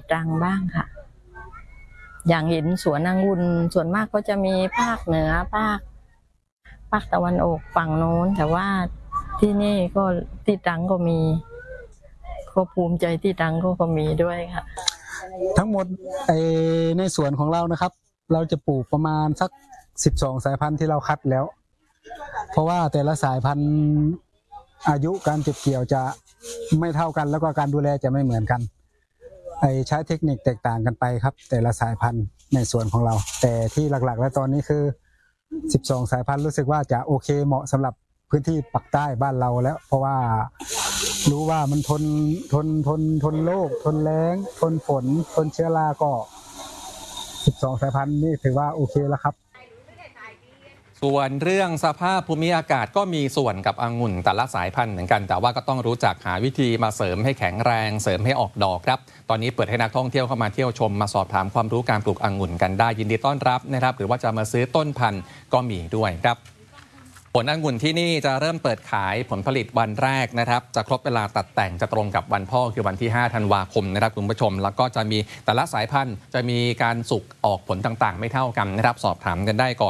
ตรังบ้างค่ะอย่างเห็นสวนองุ่นส่วนมากก็จะมีภาคเหนือภาคตะวันออกฝั่งโน้นแต่ว่าที่นี่ก็ที่ตรังก็มีก็ภูมิใจที่ตรังก็มีด้วยค่ะทั้งหมดในสวนของเรานะครับเราจะปลูกประมาณสัก12สายพันธุ์ที่เราคัดแล้วเพราะว่าแต่ละสายพันธุ์อายุการเก็บเกี่ยวจะไม่เท่ากันแล้วก็การดูแลจะไม่เหมือนกันใช้เทคนิคแตกต่างกันไปครับแต่ละสายพันธุ์ในสวนของเราแต่ที่หลักๆและตอนนี้คือ12สายพันธุ์รู้สึกว่าจะโอเคเหมาะสำหรับพื้นที่ปักใต้บ้านเราแล้วเพราะว่ารู้ว่ามันทนโรคทนแล้งทนฝนทนเชื้อราก็12สายพันธุ์นี่ถือว่าโอเคแล้วครับส่วนเรื่องสภาพภูมิอากาศก็มีส่วนกับองุ่นแต่ละสายพันธุ์เหมือนกันแต่ว่าก็ต้องรู้จักหาวิธีมาเสริมให้แข็งแรงเสริมให้ออกดอกครับตอนนี้เปิดให้นักท่องเที่ยวเข้ามาเที่ยวชมมาสอบถามความรู้การปลูกองุ่นกันได้ยินดีต้อนรับนะครับหรือว่าจะมาซื้อต้นพันธุ์ก็มีด้วยครับผลองุ่นที่นี่จะเริ่มเปิดขายผลผลิตวันแรกนะครับจะครบเวลาตัดแต่งจะตรงกับวันพ่อคือวันที่5ธันวาคมนะครับคุณผู้ชมแล้วก็จะมีแต่ละสายพันธุ์จะมีการสุกออกผลต่างๆไม่เท่ากันนะครับสอบถามกันได้ก่อน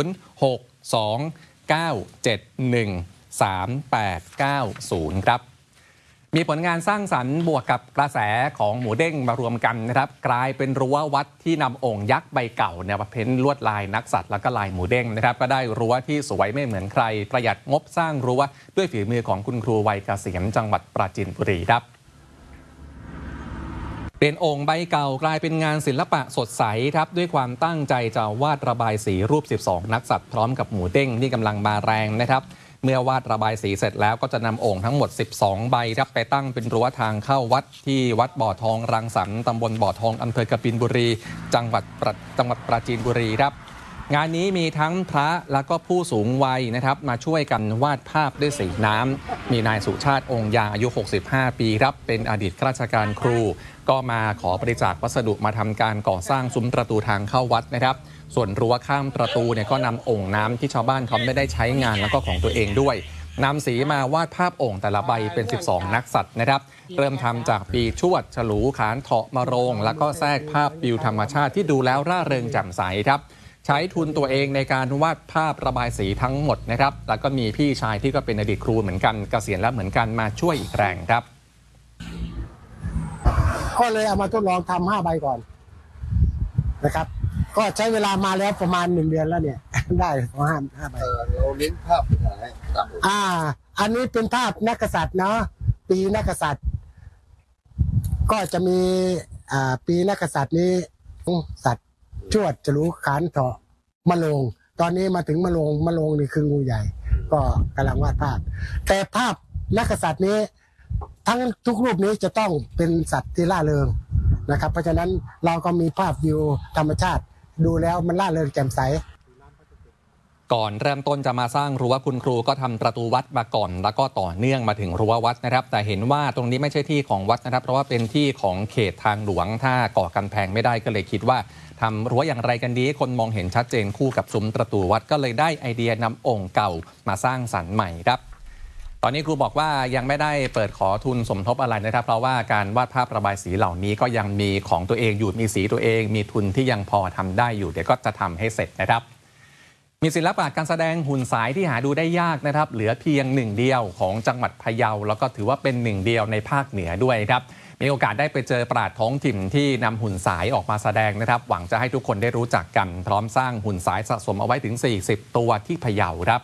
06297138890ครับมีผลงานสร้างสรรค์บวกกับกระแสของหมูเด้งมารวมกันนะครับกลายเป็นรั้ววัดที่นำโอ่งยักษ์ใบเก่าเนี่ยมาเพ้นลวดลายนักสัตว์แล้วก็ลายหมูเด้งนะครับก็ได้รั้วที่สวยไม่เหมือนใครประหยัดงบสร้างรั้วด้วยฝีมือของคุณครูวัยเกษียณจังหวัดปราจีนบุรีครับเปลี่ยนโอ่งใบเก่ากลายเป็นงานศิลปะสดใสครับด้วยความตั้งใจจะวาดระบายสีรูป12นักสัตว์พร้อมกับหมูเด้งที่กำลังมาแรงนะครับเมื่อวาดระบายสีเสร็จแล้วก็จะนำโอ่งทั้งหมด12ใบครับไปตั้งเป็นรั้วทางเข้าวัดที่วัดบ่อทองรังสรรค์ตำบลบ่อทองอำเภอกบินบุรีจังหวัดปราจีนบุรีครับงานนี้มีทั้งพระแล้วก็ผู้สูงวัยนะครับมาช่วยกันวาดภาพด้วยสีน้ำมีนายสุชาติองค์ยางอายุ65ปีครับเป็นอดีตข้าราชการครูก็มาขอบริจาควัสดุมาทำการก่อสร้างซุ้มประตูทางเข้าวัดนะครับส่วนรั้วข้ามประตูเนี่ยก็นำโอ่งน้ำที่ชาวบ้านเขาไม่ได้ใช้งานแล้วก็ของตัวเองด้วยนำสีมาวาดภาพโอ่งแต่ละใบเป็น12นักสัตว์นะครับเริ่มทำจากปีชวดฉลูขานเถาะมะโรงแล้วก็แทรกภาพวิวธรรมชาติที่ดูแล้วร่าเริงแจ่มใสครับใช้ทุนตัวเองในการวาดภาพระบายสีทั้งหมดนะครับแล้วก็มีพี่ชายที่ก็เป็นอดีตครูเหมือนกันเกษียณแล้วเหมือนกันมาช่วยอีกแรงครับก็เลยเอามาทดลองทำ5 ใบก่อนนะครับก็ใช้เวลามาแล้วประมาณ1 เดือนแล้วเนี่ยได้5 ใบเราเน้นภาพไหนอันนี้เป็นภาพนักกษัตริย์เนาะปีนักกษัตริย์ก็จะมีปีนักกษัตริย์นี้สัตว์ชวดฉลูขานเถาะมะโรงตอนนี้มาถึงมะโรงนี่คืองูใหญ่ก็กำลังวาดภาพแต่ภาพนักกษัตริย์นี้ทั้งทุกรูปนี้จะต้องเป็นสัตว์ที่ล่าเริงนะครับเพราะฉะนั้นเราก็มีภาพวิวธรรมชาติดูแล้วมันล่าเริงแจ่มใสก่อนเริ่มต้นจะมาสร้างรั้วคุณครูก็ทำประตูวัดมาก่อนแล้วก็ต่อเนื่องมาถึงรั้ววัดนะครับแต่เห็นว่าตรงนี้ไม่ใช่ที่ของวัดนะครับเพราะว่าเป็นที่ของเขตทางหลวงถ้าก่อกำแพงไม่ได้ก็เลยคิดว่าทำรั้วอย่างไรกันดีคนมองเห็นชัดเจนคู่กับซุ้มประตูวัดก็เลยได้ไอเดียนำโอ่งเก่ามาสร้างสรรค์ใหม่ครับตอนนี้ครูบอกว่ายังไม่ได้เปิดขอทุนสมทบอะไรนะครับเพราะว่าการวาดภาพระบายสีเหล่านี้ก็ยังมีของตัวเองอยู่มีสีตัวเองมีทุนที่ยังพอทำได้อยู่เดี๋ยวก็จะทำให้เสร็จนะครับมีศิลปะการแสดงหุ่นสายที่หาดูได้ยากนะครับเหลือเพียงหนึ่งเดียวของจังหวัดพะเยาแล้วก็ถือว่าเป็นหนึ่งเดียวในภาคเหนือด้วยครับมีโอกาสได้ไปเจอปราชญ์ท้องถิ่นที่นำหุ่นสายออกมาแสดงนะครับหวังจะให้ทุกคนได้รู้จักกันพร้อมสร้างหุ่นสายสะสมเอาไว้ถึง40ตัวที่พะเยาครับ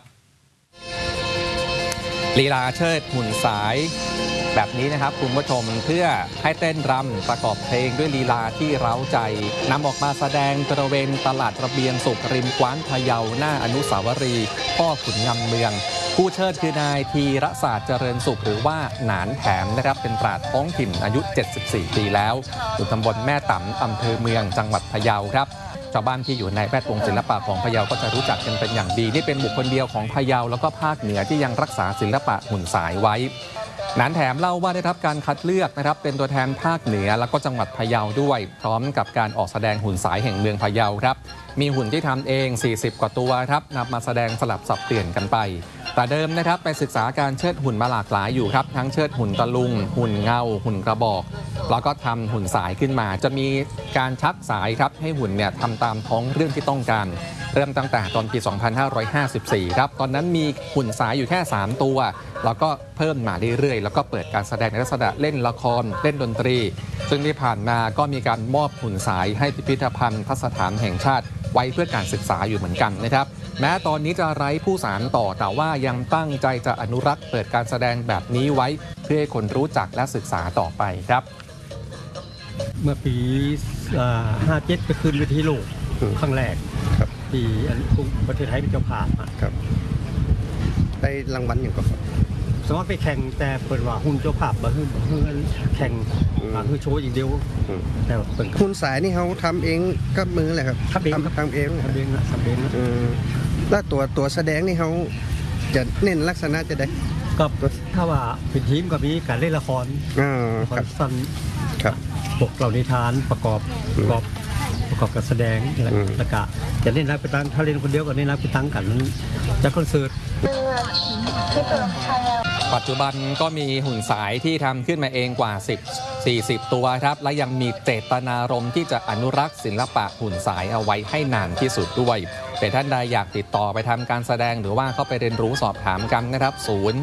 ลีลาเชิดหุ่นสายแบบนี้นะครับคุณผู้ชมเพื่อให้เต้นรำประกอบเพลงด้วยลีลาที่เร้าใจนำออกมาแสดงบริเวณตลาดระเบียงสุขริมกว้านพะเยาหน้าอนุสาวรีย์พ่อขุนงำเมืองผู้เชิดคือนายธีรศาสตร์เจริญสุขหรือว่าหนานแถมนะครับเป็นปราชญ์ท้องถิ่นอายุ74ปีแล้วอยู่ตำบลแม่ตำอำเภอเมืองจังหวัดพะเยาครับชาวบ้านที่อยู่ในแวดวงศิลปะของพะเยาก็จะรู้จักกันเป็นอย่างดีนี่เป็นบุคคลเดียวของพะเยาแล้วก็ภาคเหนือที่ยังรักษาศิลปะหุ่นสายไว้หนานแถมเล่าว่าได้รับการคัดเลือกนะครับเป็นตัวแทนภาคเหนือแล้วก็จังหวัดพะเยาด้วยพร้อมกับการออกแสดงหุ่นสายแห่งเมืองพะเยาครับมีหุ่นที่ทำเอง40กว่าตัวครับนำมาแสดงสลับสับเปลี่ยนกันไปแต่เดิมนะครับไปศึกษาการเชิดหุ่นมาหลากหลายอยู่ครับทั้งเชิดหุ่นตะลุงหุ่นเงาหุ่นกระบอกแล้วก็ทำหุ่นสายขึ้นมาจะมีการชักสายครับให้หุ่นเนี่ยทำตามท้องเรื่องที่ต้องการเริ่มตั้งแต่ตอนปี 2554 ครับตอนนั้นมีหุ่นสายอยู่แค่ 3 ตัวแล้วก็เพิ่มมาเรื่อยๆแล้วก็เปิดการแสดงในลักษณะเล่นละครเล่นดนตรีซึ่งที่ผ่านมาก็มีการมอบหุ่นสายให้พิพิธภัณฑ์สถานแห่งชาติไว้เพื่อการศึกษาอยู่เหมือนกันนะครับแม้ตอนนี้จะไร้ผู้สานต่อแต่ว่ายังตั้งใจจะอนุรักษ์เปิดการแสดงแบบนี้ไว้เพื่อให้คนรู้จักและศึกษาต่อไปครับเมื่อปี57ไปขึ้นเวทีโลกครั้งแรกที่ประเทศไทยเป็นเจ้าภาพครับได้รางวัลอย่างก็สมัครไปแข่งแต่เปิดว่าหุ่นเจ้าภาพมาขึ้นแข่งคือโชว์อย่างเดียวแต่หุ่นสายนี่เขาทำเองกับมือแหละครับทำเองแล้วตัวแสดงนี่เขาจะเน้นลักษณะจะได้ก็ถ้าว่าเป็นทีมก็มีการเล่นละครสั้นปกเหล่านิทานประกอบการแสดงแล้วก็จะเล่นรักไปตั้งถ้าเล่นคนเดียวก็เล่นรักไปตั้งกันจะคอนเสิร์ตปัจจุบันก็มีหุ่นสายที่ทำขึ้นมาเองกว่า40 ตัวครับและยังมีเจตนารมณ์ที่จะอนุรักษ์ศิลปะหุ่นสายเอาไว้ให้นานที่สุดด้วยแต่ท่านใดอยากติดต่อไปทำการแสดงหรือว่าเข้าไปเรียนรู้สอบถามกันนะครับ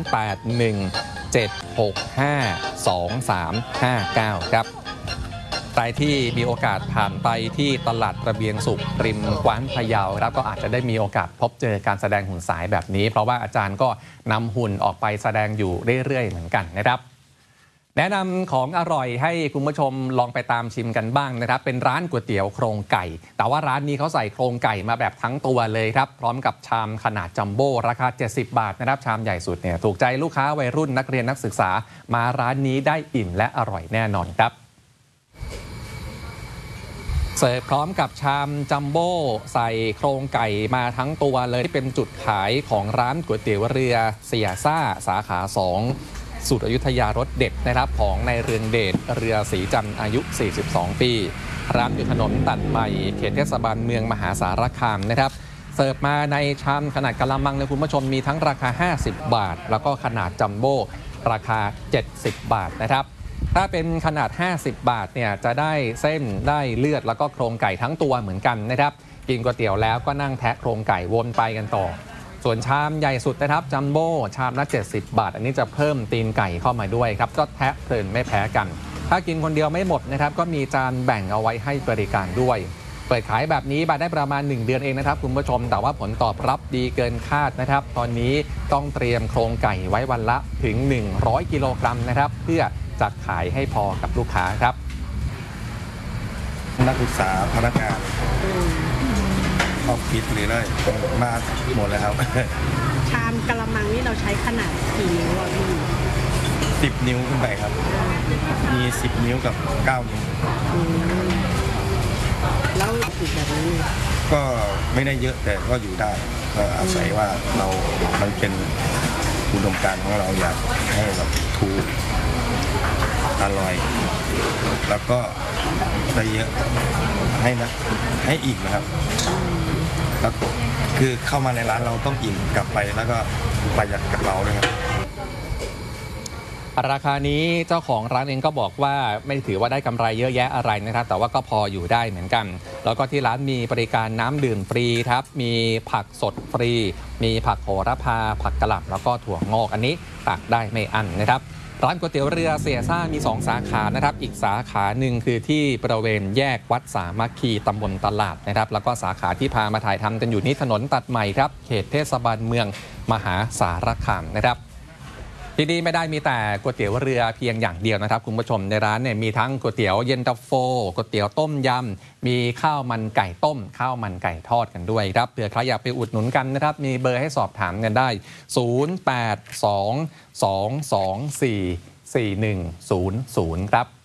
0817652359ครับใครที่มีโอกาสผ่านไปที่ตลาดระเบียงสุขริมกว้านพะเยาครับก็อาจจะได้มีโอกาสพบเจอการแสดงหุ่นสายแบบนี้เพราะว่าอาจารย์ก็นำหุ่นออกไปแสดงอยู่เรื่อยๆเหมือนกันนะครับแนะนำของอร่อยให้คุณผู้ชมลองไปตามชิมกันบ้างนะครับเป็นร้านก๋วยเตี๋ยวโครงไก่แต่ว่าร้านนี้เขาใส่โครงไก่มาแบบทั้งตัวเลยครับพร้อมกับชามขนาดจัมโบ้ราคา70 บาทนะครับชามใหญ่สุดเนี่ยถูกใจลูกค้าวัยรุ่นนักเรียนนักศึกษามาร้านนี้ได้อิ่มและอร่อยแน่นอนครับเสิร์ฟพร้อมกับชามจัมโบ้ใส่โครงไก่มาทั้งตัวเลยที่เป็นจุดขายของร้านก๋วยเตี๋ยวเรือเสียซ่าสาขา2สูตรอยุธยารสเด็ดนะครับของนายเรืองเดชเรือศรีจันทร์อายุ42 ปีร้านอยู่ถนนตัดใหม่เขตเทศบาลเมืองมหาสารคามนะครับเสิร์ฟมาในชามขนาดกะละมังเลยคุณผู้ชมมีทั้งราคา50 บาทแล้วก็ขนาดจัมโบ้ราคา70 บาทนะครับถ้าเป็นขนาด50 บาทเนี่ยจะได้เส้นได้เลือดแล้วก็โครงไก่ทั้งตัวเหมือนกันนะครับกินก๋วยเตี๋ยวแล้วก็นั่งแทะโครงไก่วนไปกันต่อส่วนชามใหญ่สุดนะครับจัมโบ้ชามละ70 บาทอันนี้จะเพิ่มตีนไก่เข้ามาด้วยครับก็แทะเพลินไม่แพ้กันถ้ากินคนเดียวไม่หมดนะครับก็มีจานแบ่งเอาไว้ให้บริการด้วยเปิดขายแบบนี้มาได้ประมาณ1 เดือนเองนะครับคุณผู้ชมแต่ว่าผลตอบรับดีเกินคาดนะครับตอนนี้ต้องเตรียมโครงไก่ไว้วันละถึง100 กิโลกรัมนะครับเพื่อจะขายให้พอกับลูกค้าครับนักศึกษาพนักงานออฟฟิศหรืออะไรมาหมดเลยครับชามกะละมังนี่เราใช้ขนาดกี่นิ้วอ่ะพี่ 10 นิ้วขึ้นไปครับมี10 นิ้วกับ9 นิ้วแล้วอีกแบบนี้ก็ไม่ได้เยอะแต่ก็อยู่ได้ก็อาศัยว่ามันเป็นอุดมการณ์ของเราอยากให้แบบถูกอร่อยแล้วก็ได้เยอะให้อีกนะครับแล้วคือเข้ามาในร้านเราต้องอิ่มกลับไปแล้วก็ประหยัดกระเป๋าด้วยครับราคานี้เจ้าของร้านเองก็บอกว่าไม่ถือว่าได้กำไรเยอะแยะอะไรนะครับแต่ว่าก็พออยู่ได้เหมือนกันแล้วก็ที่ร้านมีบริการน้ำดื่มฟรีครับมีผักสดฟรีมีผักโหระพาผักกะหล่ำแล้วก็ถั่วงอกอันนี้ตักได้ไม่อั้นนะครับร้านก๋วยเตี๋ยวเรือเสียซ่ามี2 สาขานะครับอีกสาขาหนึ่งคือที่บริเวณแยกวัดสามัคคีตำบลตลาดนะครับแล้วก็สาขาที่พามาถ่ายทำกันอยู่นี้ถนนตัดใหม่ครับเขตเทศบาลเมืองมหาสารคามนะครับที่นี่ไม่ได้มีแต่ก๋วยเตี๋ยวเรือเพียงอย่างเดียวนะครับคุณผู้ชมในร้านเนี่ยมีทั้งก๋วยเตี๋ยวเย็นตาโฟก๋วยเตี๋ยวต้มยำมีข้าวมันไก่ต้มข้าวมันไก่ทอดกันด้วยครับเผื่อใครอยากไปอุดหนุนกันนะครับมีเบอร์ให้สอบถามกันได้0822244100ครับ